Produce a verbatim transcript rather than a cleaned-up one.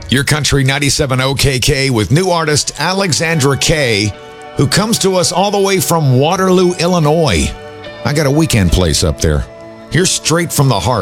Your Country ninety-seven O K K with new artist Alexandra Kay, who comes to us all the way from Waterloo, Illinois. I got a weekend place up there. Here's Straight from the Heart.